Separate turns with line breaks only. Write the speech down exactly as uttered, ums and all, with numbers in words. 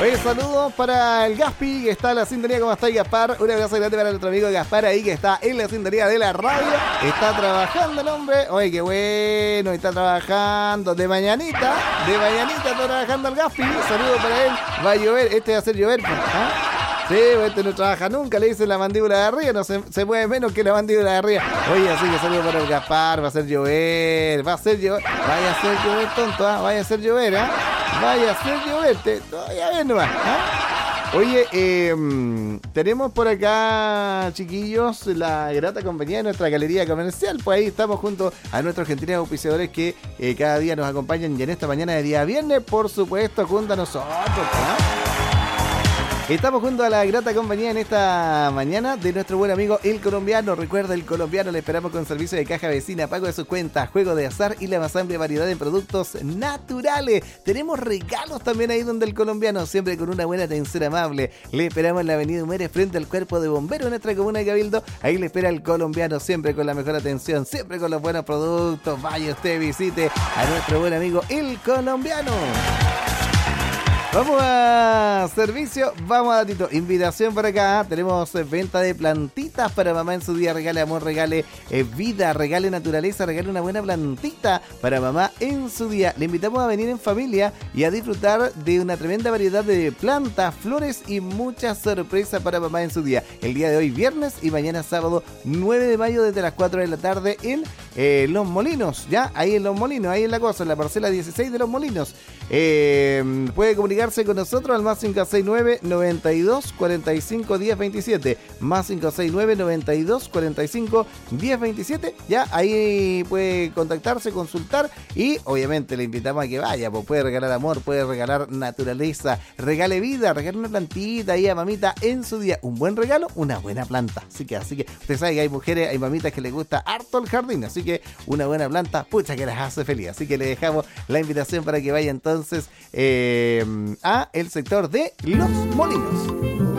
Oye, saludos para el Gaspi, que está en la sintonía. ¿Cómo está, Gaspar? Un abrazo grande para nuestro amigo Gaspar ahí, que está en la sintonía de la radio. Está trabajando el hombre. Oye, qué bueno, está trabajando de mañanita. De mañanita está trabajando el Gaspi. Saludos para él. Va a llover, este va a hacer llover. ¿Ah? Sí, este no trabaja nunca, le dicen la mandíbula de arriba, no se, se mueve menos que la mandíbula de arriba. Oye, así que saludos para el Gaspar, va a hacer llover, va a hacer llover, vaya a hacer llover, tonto, ¿eh? Vaya a hacer llover, ¿ah? ¿eh? Vaya a hacer llover, te, todavía ven nomás, ¿eh? Oye, eh, tenemos por acá, chiquillos, la grata compañía de nuestra galería comercial. Pues ahí estamos junto a nuestros gentiles auspiciadores que eh, cada día nos acompañan. Y en esta mañana de día viernes, por supuesto, junto a nosotros, ¿no? Estamos junto a la grata compañía en esta mañana de nuestro buen amigo El Colombiano. Recuerda, El Colombiano, le esperamos con servicio de caja vecina, pago de sus cuentas, juego de azar y la más amplia variedad de productos naturales. Tenemos regalos también ahí donde El Colombiano, siempre con una buena atención amable. Le esperamos en la avenida Humeres frente al Cuerpo de Bomberos en nuestra comuna de Cabildo. Ahí le espera El Colombiano, siempre con la mejor atención, siempre con los buenos productos. Vaya usted, visite a nuestro buen amigo El Colombiano. Vamos a servicio, vamos a datito. Invitación por acá, tenemos eh, venta de plantitas para mamá en su día. Regale amor, regale eh, vida, regale naturaleza, regale una buena plantita para mamá en su día. Le invitamos a venir en familia y a disfrutar de una tremenda variedad de plantas, flores y muchas sorpresas para mamá en su día. El día de hoy viernes y mañana sábado nueve de mayo desde las cuatro de la tarde en eh, Los Molinos, ya, ahí en Los Molinos, ahí en la cosa, en la parcela dieciséis de Los Molinos. Eh, puede comunicar con nosotros al más cinco seis nueve, noventa y dos, cuarenta y cinco, diez veintisiete, más cinco seis nueve, noventa y dos, cuarenta y cinco, diez veintisiete. Ya ahí puede contactarse, consultar y obviamente le invitamos a que vaya, pues puede regalar amor, puede regalar naturaleza, regale vida, regale una plantita ahí a mamita en su día. Un buen regalo, una buena planta. Así que, así que usted sabe que hay mujeres, hay mamitas que les gusta harto el jardín, así que una buena planta, pucha que las hace feliz. Así que le dejamos la invitación para que vaya entonces eh, a el sector de Los Molinos.